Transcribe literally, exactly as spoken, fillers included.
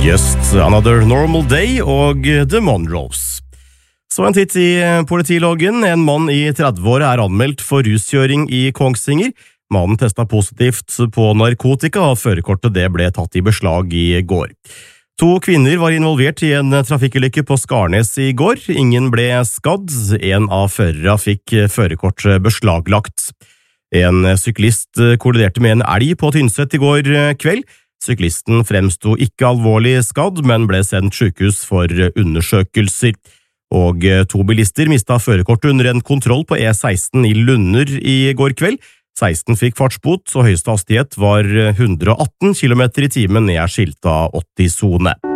Just Another Normal Day og The Monroes. Så en titt i politiloggen. En mann i trettiåra er anmeldt for ruskjøring i Kongsvinger. Mannen testet positivt på narkotika, og førerkortet det ble tatt i beslag i går. To kvinner var involvert i en trafikkulykke på Skarnes i går. Ingen ble skadd. En av førere fikk førerkort beslaglagt. En syklist kolliderte med en elg på Tynset i går kveld. Syklisten fremsto ikke alvorlig skadd, men ble sendt sykehus for undersøkelser. Og to bilister mistet førerkortet under en kontroll på E seksten i Lunner i går kveld. seksten fikk fartsbot, og høyeste hastighet var hundre og atten kilometer i timen ned skilta åtti-sone.